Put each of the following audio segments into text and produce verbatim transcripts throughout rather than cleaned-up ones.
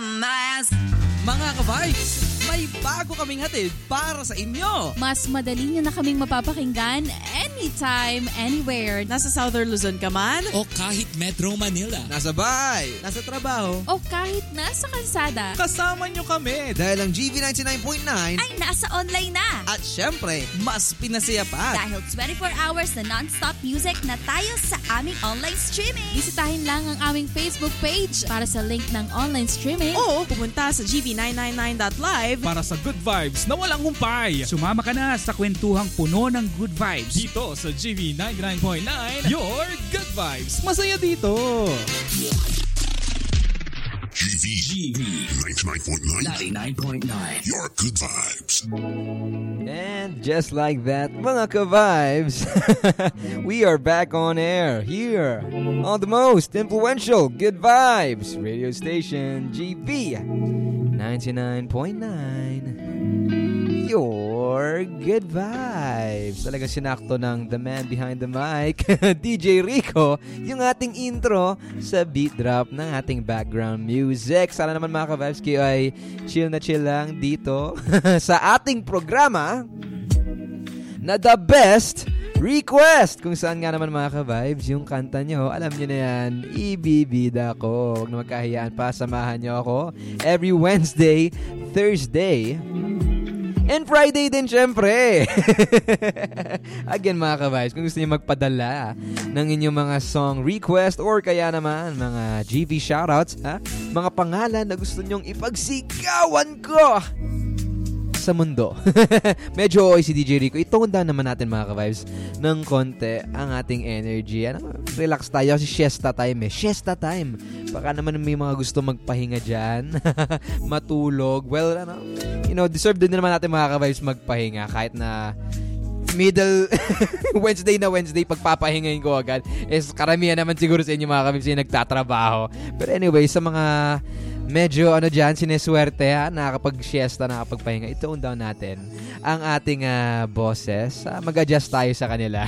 mess. Mga ka-vibes, may bago kaming hatid para sa inyo. Mas madali nyo na kaming mapapakinggan anytime, anywhere. Nasa Southern Luzon ka man? O kahit Metro Manila. Nasa bahay, nasa trabaho, O kahit nasa kalsada. kasama nyo kami dahil ang G V ninety-nine point nine ay nasa online na. at syempre, mas pinasaya pa. Dahil twenty-four hours na non-stop music na tayo sa aming online streaming. Bisitahin lang ang aming Facebook page para sa link ng online streaming. O pumunta sa G V nine ninety-nine dot live Para sa good vibes na walang humpay. Sumama ka na sa kwentuhang puno ng good vibes. Dito sa G V ninety-nine point nine, your good vibes. Masaya dito. G V G V ninety-nine point nine. ninety-nine point nine. Your good vibes. And just like that, mga ka-vibes, we are back on air here on the most influential Good Vibes radio station, G V ninety-nine point nine. Your Good Vibes. Talagang sinakto ng the man behind the mic, D J Rico, yung ating intro sa beat drop ng ating background music. Sana naman mga ka-vibes kayo ay chill na chill lang dito sa ating programa na The Best Request. Kung saan nga naman mga ka-vibes, yung kanta nyo, alam nyo na yan, ibibida ko. Huwag na magkahiyaan pa, samahan nyo ako every Wednesday, Thursday, and Friday din syempre. Again mga ka-vibes, kung gusto niyo magpadala ng inyong mga song request or kaya naman mga G V shoutouts, ha? Mga pangalan na gusto nyong ipagsigawan ko sa mundo. Medyo okay si D J Rico. I-tone down naman natin mga ka-vibes ng konti ang ating energy. Ano, relax tayo kasi siesta time eh. Siesta time. Baka naman may mga gusto magpahinga dyan. Matulog. Well, ano, you know, deserve din naman natin mga ka-vibes magpahinga kahit na middle Wednesday na Wednesday pagpapahingayin ko agad is karamihan naman siguro sa inyo mga ka-vibes yung nagtatrabaho. But anyway, sa mga medyo ano dyan, sineswerte ha, nakakapag-siesta, nakakapagpahinga, i-tone down natin ang ating uh, bosses. Uh, mag-adjust tayo sa kanila.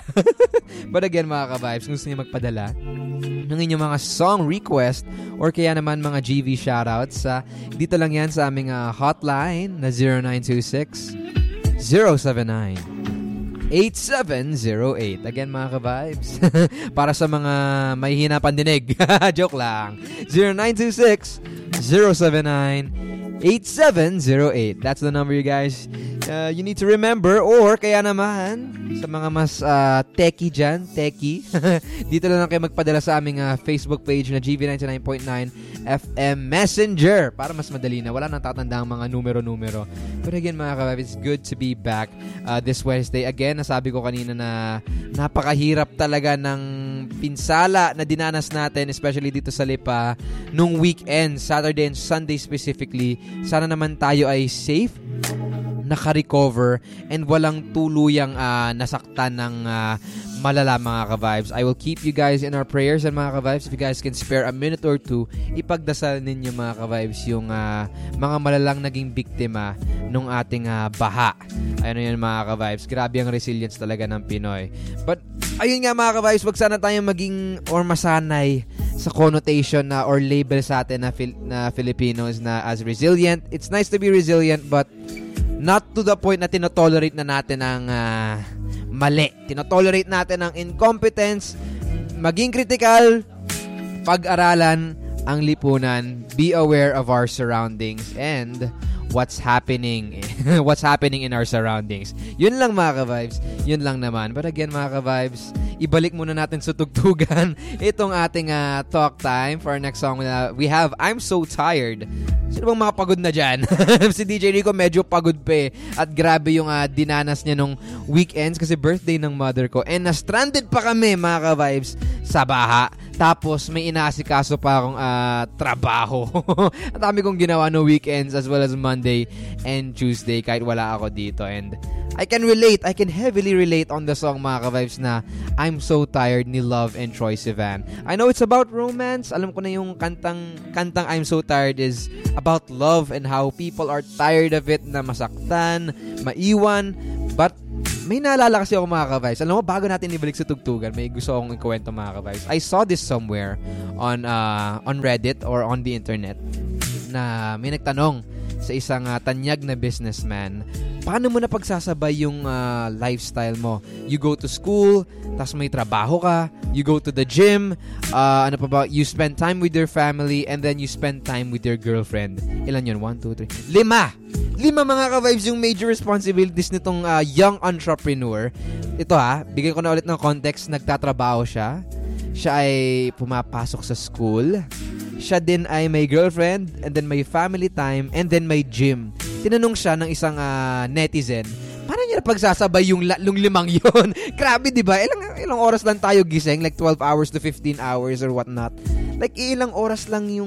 But again mga ka-vibes, kung gusto niyo magpadala ng inyong mga song request or kaya naman mga G V shoutouts, uh, dito lang yan sa aming uh, hotline na zero nine two six, zero seven nine, eight seven zero eight. Again mga ka-vibes, para sa mga may hina pandinig. Joke lang. zero nine two six, zero seven nine, eight seven zero eight. That's the number you guys uh, you need to remember. Or kaya naman sa mga mas uh, techie dyan, techie, dito lang kayo magpadala sa aming uh, Facebook page na G V ninety-nine point nine F M Messenger para mas madali na. Wala nang tatandang mga numero-numero. But again mga kabab, it's good to be back uh, this Wednesday. Again, nasabi ko kanina na napakahirap talaga ng pinsala na dinanas natin, especially dito sa Lipa, nung weekend, Saturday and Sunday specifically. Sana naman tayo ay safe, naka-recover, and walang tuluyang uh, nasaktan ng uh, malala mga ka-vibes. I will keep you guys in our prayers, and mga ka-vibes, if you guys can spare a minute or two, ipagdasal ninyo mga ka-vibes yung uh, mga malalang naging biktima nung ating uh, baha. Ayun yun mga ka-vibes. Grabe ang resilience talaga ng Pinoy. But ayun nga mga ka-vibes, wag sana tayong maging or masanay sa connotation na or label sa atin na, Fil- na Filipinos na as resilient. It's nice to be resilient, but not to the point na tinotolerate na natin ang uh, mali. Tinotolerate natin ang incompetence. Maging critical, pag-aralan ang lipunan, be aware of our surroundings and what's happening what's happening in our surroundings. Yun lang mga ka-vibes. Yun lang naman. But again mga ka-vibes, ibalik muna natin sa tugtugan itong ating uh, talk time for our next song. Uh, we have I'm So Tired. Sino bang mga pagod na dyan? Si D J Rico medyo pagod pa eh. At grabe yung uh, dinanas niya nung weekends kasi birthday ng mother ko. And na-stranded pa kami mga ka-vibes sa baha. Tapos may inaasikaso pa akong uh, trabaho. Ang dami kong ginawa no weekends as well as Monday and Tuesday kahit wala ako dito. And I can relate, I can heavily relate on the song mga ka-vibes na I'm So Tired ni Love and Troye Sivan. I know it's about romance. Alam ko na yung kantang, kantang I'm So Tired is about love and how people are tired of it na masaktan, maiwan. But may naalala kasi ako mga ka-vibes. Alam mo, bago natin ibalik sa tugtugan, may gusto akong ikwento mga ka-vibes. I saw this somewhere on uh, on Reddit or on the internet na may nagtanong sa isang uh, tanyag na businessman, paano mo na pagsasabay yung uh, lifestyle mo? You go to school, tas may trabaho ka, you go to the gym, uh, ano pa ba, you spend time with your family, and then you spend time with your girlfriend. Ilan yun? One, two, three. Lima! Lima mga ka-vibes yung major responsibilities nitong uh, young entrepreneur. Ito ha, bigyan ko na ulit ng context. Nagtatrabaho siya. Siya ay pumapasok sa school. Siya din ay may girlfriend, and then may family time, and then may gym. Tinanong siya ng isang uh, netizen, paano niya na pagsasabay yung, la- yung limang yun? Grabe, di ba? Ilang, ilang oras lang tayo gising? Like twelve hours to fifteen hours or whatnot. Like ilang oras lang yung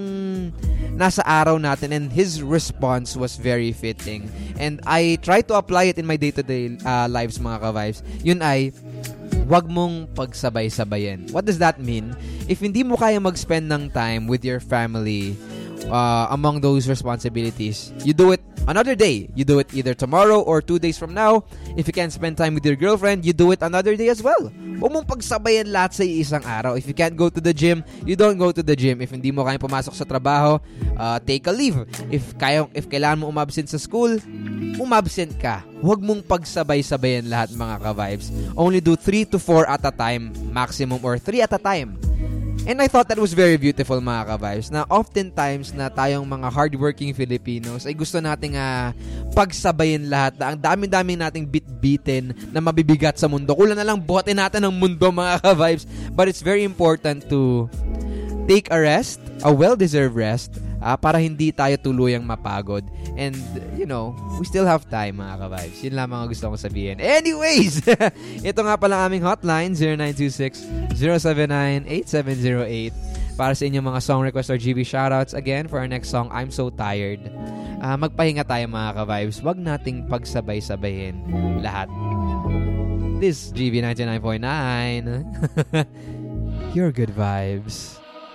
nasa araw natin, and his response was very fitting. And I try to apply it in my day-to-day uh, lives, mga ka-vibes. Yun ay, wag mong pagsabay-sabayin. What does that mean? If hindi mo kaya mag-spend ng time with your family uh, among those responsibilities, you do it another day. You do it either tomorrow or two days from now. If you can't spend time with your girlfriend, you do it another day as well. Huwag mong pagsabayan lahat sa isang araw. If you can't go to the gym, you don't go to the gym. If hindi mo kaya pumasok sa trabaho, uh, take a leave. If kaya, if kailangan mo umabsent sa school, umabsent ka. Huwag mong pagsabay-sabayan lahat, mga ka-vibes. Only do three to four at a time maximum, or three at a time. And I thought that was very beautiful, mga ka-vibes, na oftentimes na tayong mga hardworking Filipinos ay gusto nating uh, pagsabayin lahat. Ang dami-dami nating bit-bitin na mabibigat sa mundo. Kulang na lang bote natin ng mundo, mga ka-vibes. But it's very important to take a rest, a well-deserved rest, uh, para hindi tayo tuluyang mapagod. And, you know, we still have time, mga ka-vibes. Yun lang mga gusto kong sabihin. Anyways, ito nga pala aming hotline, zero nine two six, zero seven nine, eight seven zero eight. Para sa inyong mga song request or G V shoutouts. Again, for our next song, I'm So Tired. Uh, magpahinga tayo, mga ka-vibes. Huwag nating pagsabay-sabayin lahat. This is G V ninety-nine point nine. Your good vibes.